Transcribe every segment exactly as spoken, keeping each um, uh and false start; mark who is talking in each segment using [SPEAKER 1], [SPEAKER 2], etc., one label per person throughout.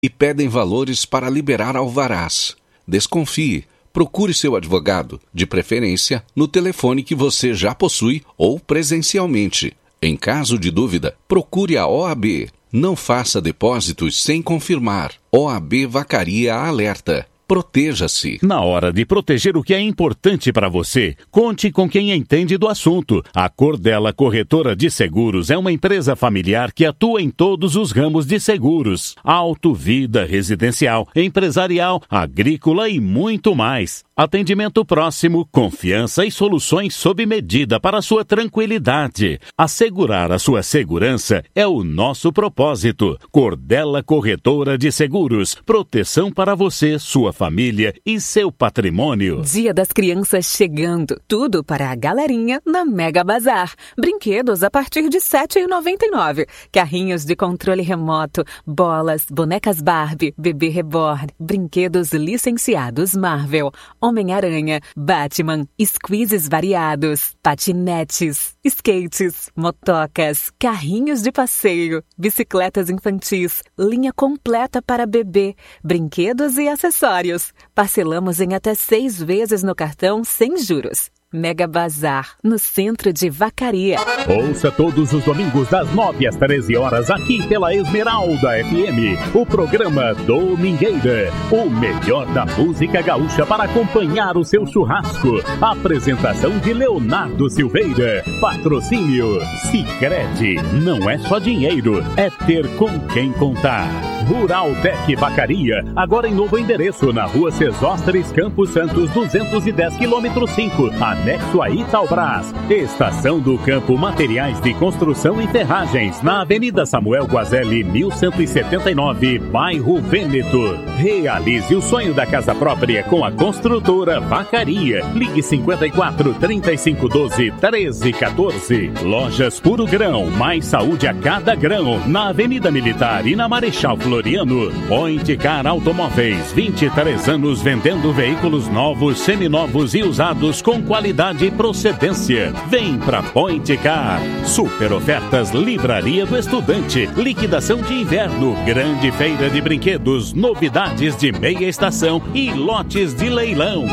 [SPEAKER 1] e pedem valores para liberar alvarás. Desconfie. Procure seu advogado, de preferência no telefone que você já possui ou presencialmente. Em caso de dúvida, procure a O A B. Não faça depósitos sem confirmar. O A B Vacaria alerta. Proteja-se.
[SPEAKER 2] Na hora de proteger o que é importante para você, conte com quem entende do assunto. A Cordella Corretora de Seguros é uma empresa familiar que atua em todos os ramos de seguros. Auto, vida, residencial, empresarial, agrícola e muito mais. Atendimento próximo, confiança e soluções sob medida para sua tranquilidade. Assegurar a sua segurança é o nosso propósito. Cordella Corretora de Seguros. Proteção para você, sua família e seu patrimônio.
[SPEAKER 3] Dia das Crianças chegando. Tudo para a galerinha na Mega Bazar. Brinquedos a partir de sete reais e noventa e nove centavos. Carrinhos de controle remoto, bolas, bonecas Barbie, bebê reborn, brinquedos licenciados Marvel, Homem-Aranha, Batman, squeezes variados, patinetes, skates, motocas, carrinhos de passeio, bicicletas infantis, linha completa para bebê, brinquedos e acessórios. Parcelamos em até seis vezes no cartão sem juros. Mega Bazar, no centro de Vacaria.
[SPEAKER 2] Ouça todos os domingos das nove às treze horas aqui pela Esmeralda F M, o programa Domingueira, o melhor da música gaúcha para acompanhar o seu churrasco. Apresentação de Leonardo Silveira. Patrocínio Sicredi. Não é só dinheiro, é ter com quem contar. Rural Tec Vacaria, agora em novo endereço, na rua Sesostres, Campos Santos, duzentos e dez, quilômetro cinco, anexo a Itaubras. Estação do Campo Materiais de Construção e Ferragens, na Avenida Samuel Guazelli, mil cento e setenta e nove, bairro Vêneto. Realize o sonho da casa própria com a construtora Vacaria. Ligue cinquenta e quatro, trinta e cinco, doze, treze, quatorze. Lojas Puro Grão, mais saúde a cada grão, na Avenida Militar e na Marechal Floriano. Point Car Automóveis, vinte e três anos vendendo veículos novos, seminovos e usados com qualidade e procedência. Vem pra Point Car. Super ofertas Livraria do Estudante, liquidação de inverno, grande feira de brinquedos, novidades de meia estação e lotes de leilão.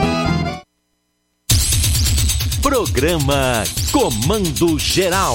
[SPEAKER 4] Programa Comando Geral.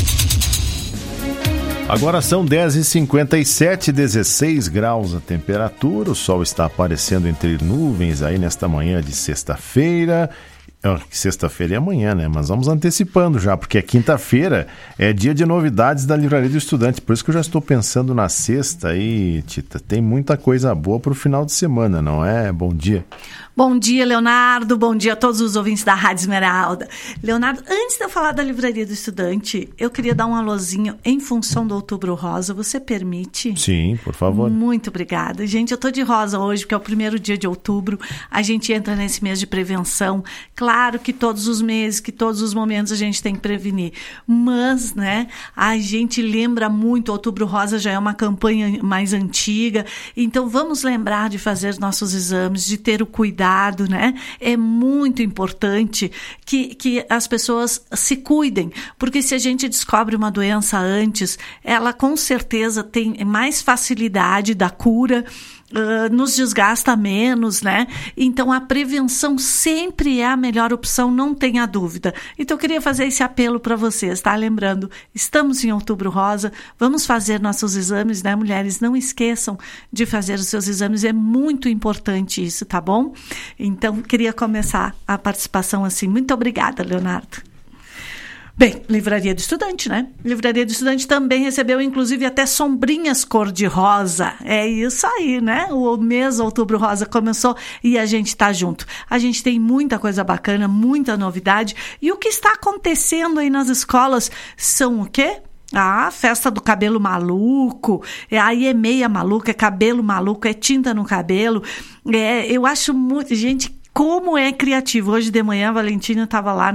[SPEAKER 5] Agora são dez e cinquenta e sete, dezesseis graus a temperatura, o sol está aparecendo entre nuvens aí nesta manhã de sexta-feira. Sexta-feira é amanhã, né? Mas vamos antecipando já, porque é quinta-feira, é dia de novidades da Livraria do Estudante. Por isso que eu já estou pensando na sexta aí, Tita. Tem muita coisa boa para o final de semana, não é? Bom dia.
[SPEAKER 6] Bom dia, Leonardo. Bom dia a todos os ouvintes da Rádio Esmeralda. Leonardo, antes de eu falar da Livraria do Estudante, eu queria dar um alôzinho em função do Outubro Rosa. Você permite?
[SPEAKER 5] Sim, por favor.
[SPEAKER 6] Muito obrigada. Gente, eu tô de rosa hoje, porque é o primeiro dia de outubro. A gente entra nesse mês de prevenção. Claro que todos os meses, que todos os momentos a gente tem que prevenir. Mas, né, a gente lembra muito, o Outubro Rosa já é uma campanha mais antiga. Então, vamos lembrar de fazer nossos exames, de ter o cuidado, né? É muito importante que, que as pessoas se cuidem, porque se a gente descobre uma doença antes, ela com certeza tem mais facilidade da cura, Uh, nos desgasta menos, né? Então, a prevenção sempre é a melhor opção, não tenha dúvida. Então, eu queria fazer esse apelo para vocês, tá? Lembrando, estamos em Outubro Rosa, vamos fazer nossos exames, né, mulheres? Não esqueçam de fazer os seus exames, é muito importante isso, tá bom? Então, queria começar a participação assim. Muito obrigada, Leonardo. Bem, Livraria do Estudante, né? Livraria do Estudante também recebeu, inclusive, até sombrinhas cor-de-rosa. É isso aí, né? O mês Outubro Rosa começou e a gente tá junto. A gente tem muita coisa bacana, muita novidade. E o que está acontecendo aí nas escolas são o quê? Ah, festa do cabelo maluco, é, aí é meia maluca, é cabelo maluco, é tinta no cabelo. É, eu acho muito... Gente, como é criativo. Hoje de manhã a Valentina estava lá na,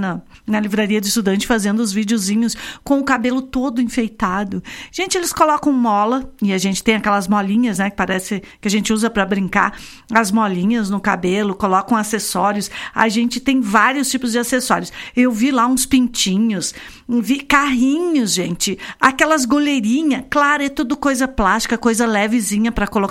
[SPEAKER 6] na livraria do estudante fazendo os videozinhos com o cabelo todo enfeitado. Gente, eles colocam mola, e a gente tem aquelas molinhas, né, que parece que a gente usa para brincar, as molinhas no cabelo, colocam acessórios. A gente tem vários tipos de acessórios. Eu vi lá uns pintinhos, vi carrinhos, gente, aquelas goleirinhas, claro, é tudo coisa plástica, coisa levezinha para colocar